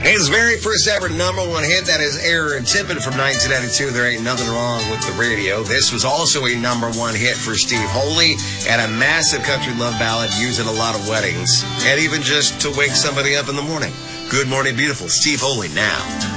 His very first ever number one hit, that is Error and Tippin' from 1992. There ain't nothing wrong with the radio. This was also a number one hit for Steve Holy and a massive country love ballad used at a lot of weddings and even just to wake somebody up in the morning. Good Morning Beautiful, Steve Holy now.